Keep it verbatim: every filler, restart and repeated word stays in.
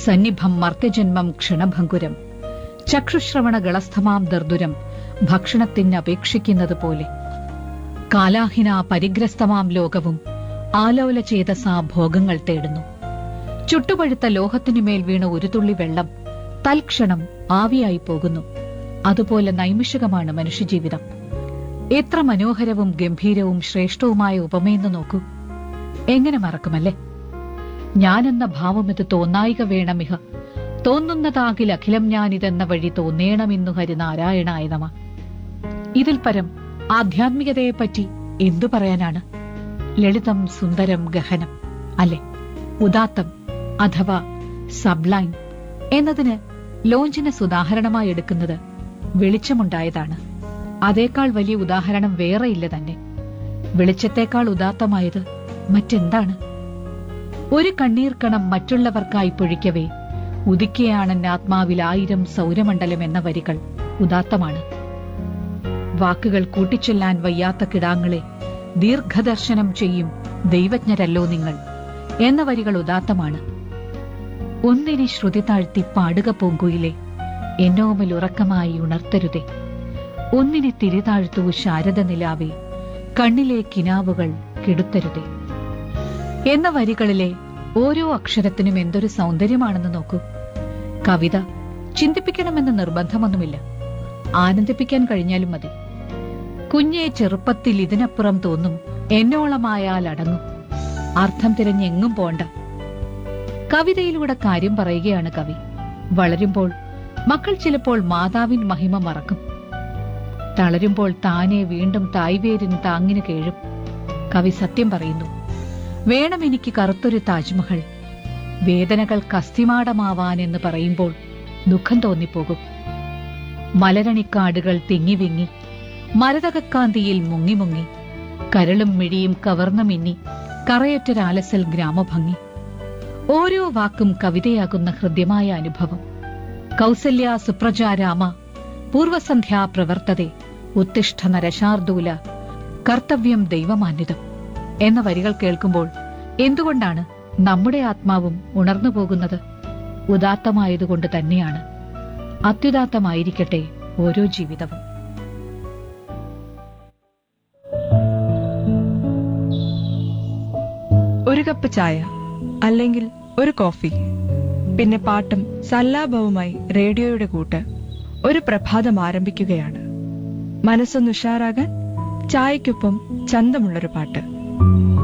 സന്നിഭം മർത്യജന്മം ക്ഷണഭങ്കുരം, ചക്ഷുശ്രവണ ഗളസ്ഥമാം ദർദുരം ഭക്ഷണത്തിന് അപേക്ഷിക്കുന്നത് പോലെ. കാലാഹിന പരിഗ്രസ്തമാം ലോകവും ആലോല ചേതസാ ഭോഗങ്ങൾ തേടുന്നു. ചുട്ടുപഴുത്ത ലോഹത്തിനുമേൽ വീണ ഒരു തുള്ളി വെള്ളം തൽക്ഷണം ആവിയായി പോകുന്നു. അതുപോലെ നൈമിഷികമാണ് മനുഷ്യജീവിതം. എത്ര മനോഹരവും ഗംഭീരവും ശ്രേഷ്ഠവുമായ ഉപമയെന്ന് നോക്കൂ. എങ്ങനെ മറക്കുമല്ലേ? ഞാനെന്ന ഭാവമിത് തോന്നായിക വേണമിഹ, തോന്നുന്നതാകിൽ അഖിലം ഞാനിതെന്ന വഴി തോന്നേണമെന്നു ഹരിനാരായണായ നമ. ഇതിൽ പരം ആധ്യാത്മികതയെപ്പറ്റി എന്തു പറയാനാണ്? ലളിതം, സുന്ദരം, ഗഹനം അല്ലെ? ഉദാത്തം അഥവാ സബ്ലൈം എന്നതിന് ലോഞ്ചിനസ് ഉദാഹരണമായി എടുക്കുന്നത് വെളിച്ചമുണ്ടായതാണ്. അതേക്കാൾ വലിയ ഉദാഹരണം വേറെയില്ല തന്നെ. വെളിച്ചത്തേക്കാൾ ഉദാത്തമായത് മറ്റെന്താണ്? ഒരു കണ്ണീർക്കണം മറ്റുള്ളവർക്കായി പൊഴിക്കവേ ഉദിക്കയാണെന്ന ആത്മാവിൽ ആയിരം സൗരമണ്ഡലം എന്ന വരികൾ ഉദാത്തമാണ്. വാക്കുകൾ കൂട്ടിച്ചൊല്ലാൻ വയ്യാത്ത കിടാങ്ങളെ ദീർഘദർശനം ചെയ്യും ദൈവജ്ഞരല്ലോ നിങ്ങൾ എന്ന വരികൾ ഉദാത്തമാണ്. ഒന്നിനി ശ്രുതി താഴ്ത്തി പാടുക പൂങ്കുയിലെ, എന്നോമൽ ഉറക്കമായി ഉണർത്തരുതേ. ഒന്നിനി തിരിതാഴ്ത്തു ശാരദ നിലാവേ, കണ്ണിലെ കിനാവുകൾ കെടുത്തരുതേ എന്ന വരികളിലെ ഓരോ അക്ഷരത്തിനും എന്തൊരു സൗന്ദര്യമാണെന്ന് നോക്കൂ. കവിത ചിന്തിപ്പിക്കണമെന്ന് നിർബന്ധമൊന്നുമില്ല, ആനന്ദിപ്പിക്കാൻ കഴിഞ്ഞാലും മതി. കുഞ്ഞെ ചെറുപ്പത്തിൽ ഇതിനപ്പുറം തോന്നും, എന്നോളമായാൽ അടങ്ങും, അർത്ഥം തിരഞ്ഞെങ്ങും പോണ്ട. കവിതയിലൂടെ കാര്യം പറയുകയാണ് കവി. വളരുമ്പോൾ മക്കൾ ചിലപ്പോൾ മാതാവിൻ മഹിമ മറക്കും. തളരുമ്പോൾ താനെ വീണ്ടും തായ്വേരിന് താങ്ങിന് കേഴും. കവി സത്യം പറയുന്നു. വേണം എനിക്ക് കറുത്തൊരു താജ്മഹൽ, വേദനകൾ കസ്തിമാടമാവാൻ എന്ന് പറയുമ്പോൾ ദുഃഖം തോന്നിപ്പോകും. മലരണിക്കാടുകൾ തിങ്ങി വിങ്ങി മരതകക്കാന്തിയിൽ മുങ്ങി മുങ്ങി, കരളും മിഴിയും കവർന്നു മിന്നി കറയറ്റൊരാലസൽ ഗ്രാമഭംഗി. ഓരോ വാക്കും കവിതയാകുന്ന ഹൃദ്യമായ അനുഭവം. കൗസല്യ സുപ്രജാരാമ പൂർവസന്ധ്യാ പ്രവർത്തതെ, ഉത്തിഷ്ഠ നരശാർദൂല, കർത്തവ്യം ദൈവമാന്വിതം എന്ന വരികൾ കേൾക്കുമ്പോൾ എന്തുകൊണ്ടാണ് നമ്മുടെ ആത്മാവും ഉണർന്നു പോകുന്നത്? ഉദാത്തമായതുകൊണ്ട് തന്നെയാണ്. അത്യുദാത്തമായിരിക്കട്ടെ ഓരോ ജീവിതവും. ഒരു കപ്പ് ചായ അല്ലെങ്കിൽ ഒരു കോഫി, പിന്നെ പാട്ടും സല്ലാപവുമായി റേഡിയോയുടെ കൂട്ട്. ഒരു പ്രഭാതം ആരംഭിക്കുകയാണ്. മനസ്സൊന്ന് ഉഷാറാകാൻ ചായക്കൊപ്പം ചന്തമുള്ളൊരു പാട്ട്.